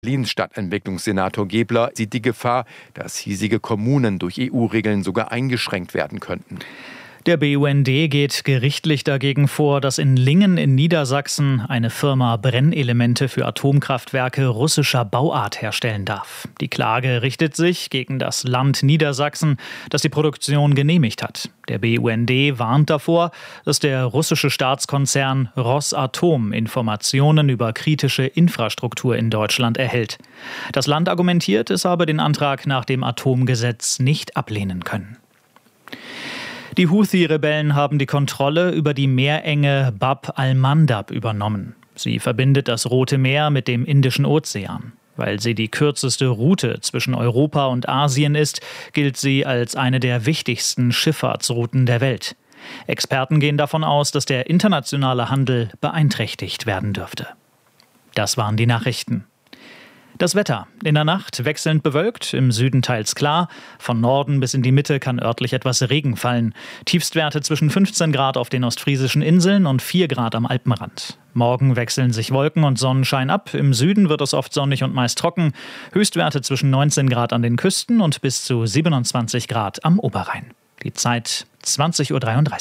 Berlins Stadtentwicklungssenator Gebler sieht die Gefahr, dass hiesige Kommunen durch EU-Regeln sogar eingeschränkt werden könnten. Der BUND geht gerichtlich dagegen vor, dass in Lingen in Niedersachsen eine Firma Brennelemente für Atomkraftwerke russischer Bauart herstellen darf. Die Klage richtet sich gegen das Land Niedersachsen, das die Produktion genehmigt hat. Der BUND warnt davor, dass der russische Staatskonzern Rosatom Informationen über kritische Infrastruktur in Deutschland erhält. Das Land argumentiert, es habe den Antrag nach dem Atomgesetz nicht ablehnen können. Die Houthi-Rebellen haben die Kontrolle über die Meerenge Bab al-Mandab übernommen. Sie verbindet das Rote Meer mit dem Indischen Ozean. Weil sie die kürzeste Route zwischen Europa und Asien ist, gilt sie als eine der wichtigsten Schifffahrtsrouten der Welt. Experten gehen davon aus, dass der internationale Handel beeinträchtigt werden dürfte. Das waren die Nachrichten. Das Wetter. In der Nacht wechselnd bewölkt, im Süden teils klar. Von Norden bis in die Mitte kann örtlich etwas Regen fallen. Tiefstwerte zwischen 15 Grad auf den ostfriesischen Inseln und 4 Grad am Alpenrand. Morgen wechseln sich Wolken und Sonnenschein ab. Im Süden wird es oft sonnig und meist trocken. Höchstwerte zwischen 19 Grad an den Küsten und bis zu 27 Grad am Oberrhein. Die Zeit 20:33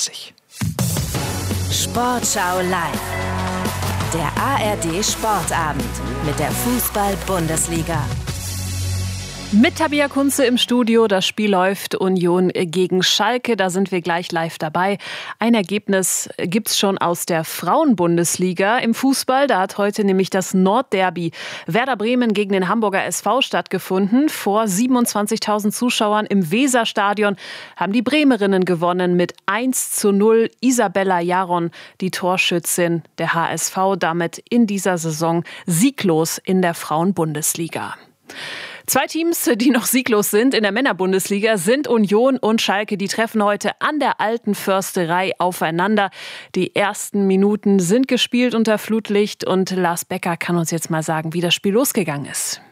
Uhr. Sportschau live. Der ARD Sportabend mit der Fußball-Bundesliga. Mit Tabea Kunze im Studio. Das Spiel läuft Union gegen Schalke. Da sind wir gleich live dabei. Ein Ergebnis gibt's schon aus der Frauenbundesliga im Fußball. Da hat heute nämlich das Nordderby Werder Bremen gegen den Hamburger SV stattgefunden. Vor 27.000 Zuschauern im Weserstadion haben die Bremerinnen gewonnen mit 1:0. Isabella Jaron, die Torschützin der HSV, damit in dieser Saison sieglos in der Frauenbundesliga. Zwei Teams, die noch sieglos sind in der Männerbundesliga, sind Union und Schalke. Die treffen heute an der Alten Försterei aufeinander. Die ersten Minuten sind gespielt unter Flutlicht und Lars Becker kann uns jetzt mal sagen, wie das Spiel losgegangen ist.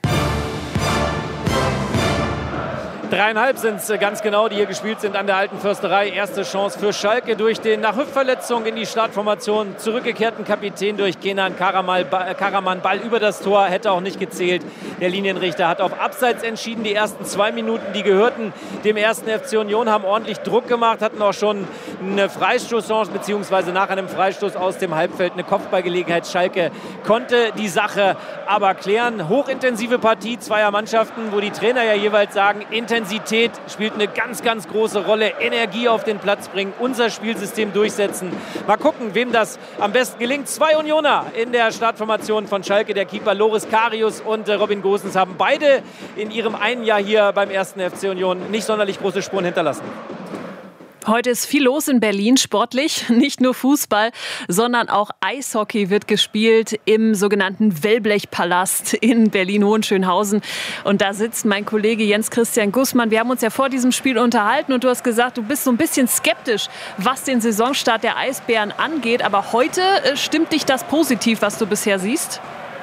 3,5 sind es ganz genau, die hier gespielt sind an der Alten Försterei. Erste Chance für Schalke durch den nach Hüftverletzung in die Startformation zurückgekehrten Kapitän durch Kenan Karaman. Ball über das Tor, hätte auch nicht gezählt. Der Linienrichter hat auf Abseits entschieden. Die ersten 2 Minuten, die gehörten dem ersten FC Union, haben ordentlich Druck gemacht, hatten auch schon eine Freistoßchance, beziehungsweise nach einem Freistoß aus dem Halbfeld eine Kopfballgelegenheit. Schalke konnte die Sache aber klären. Hochintensive Partie zweier Mannschaften, wo die Trainer ja jeweils sagen, Intensität spielt eine ganz, ganz große Rolle. Energie auf den Platz bringen, unser Spielsystem durchsetzen. Mal gucken, wem das am besten gelingt. 2 Unioner in der Startformation von Schalke. Der Keeper Loris Karius und Robin Gosens haben beide in ihrem einen Jahr hier beim ersten FC Union nicht sonderlich große Spuren hinterlassen. Heute ist viel los in Berlin, sportlich. Nicht nur Fußball, sondern auch Eishockey wird gespielt im sogenannten Wellblechpalast in Berlin-Hohenschönhausen. Und da sitzt mein Kollege Jens-Christian Gussmann. Wir haben uns ja vor diesem Spiel unterhalten und du hast gesagt, du bist so ein bisschen skeptisch, was den Saisonstart der Eisbären angeht. Aber heute stimmt dich das positiv, was du bisher siehst?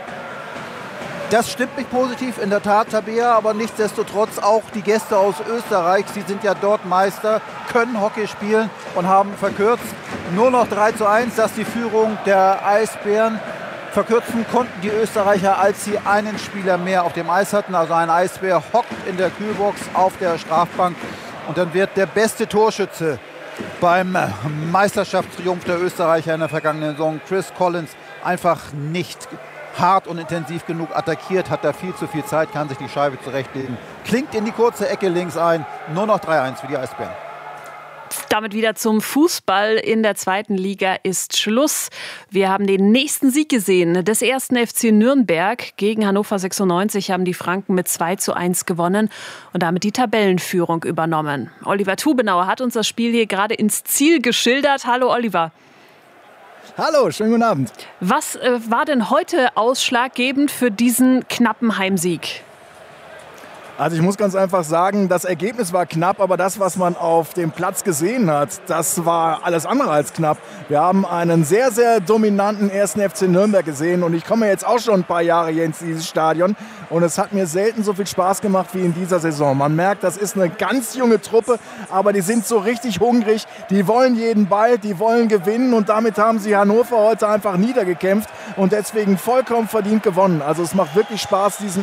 Das stimmt mich positiv, in der Tat, Tabea, aber nichtsdestotrotz auch die Gäste aus Österreich, sie sind ja dort Meister, können Hockey spielen und haben verkürzt. Nur noch 3:1, das ist die Führung der Eisbären. Verkürzen konnten die Österreicher, als sie einen Spieler mehr auf dem Eis hatten. Also ein Eisbär hockt in der Kühlbox auf der Strafbank und dann wird der beste Torschütze beim Meisterschaftstriumph der Österreicher in der vergangenen Saison, Chris Collins, einfach nicht hart und intensiv genug attackiert, hat da viel zu viel Zeit, kann sich die Scheibe zurechtlegen. Klingt in die kurze Ecke links ein. Nur noch 3:1 für die Eisbären. Damit wieder zum Fußball. In der zweiten Liga ist Schluss. Wir haben den nächsten Sieg gesehen. Des ersten FC Nürnberg gegen Hannover 96 haben die Franken mit 2:1 gewonnen und damit die Tabellenführung übernommen. Oliver Tubenauer hat uns das Spiel hier gerade ins Ziel geschildert. Hallo Oliver. Hallo, schönen guten Abend. Was war denn heute ausschlaggebend für diesen knappen Heimsieg? Also ich muss ganz einfach sagen, das Ergebnis war knapp, aber das, was man auf dem Platz gesehen hat, das war alles andere als knapp. Wir haben einen sehr, sehr dominanten 1. FC Nürnberg gesehen und ich komme jetzt auch schon ein paar Jahre hier in dieses Stadion und es hat mir selten so viel Spaß gemacht wie in dieser Saison. Man merkt, das ist eine ganz junge Truppe, aber die sind so richtig hungrig, die wollen jeden Ball, die wollen gewinnen und damit haben sie Hannover heute einfach niedergekämpft und deswegen vollkommen verdient gewonnen. Also es macht wirklich Spaß, diesen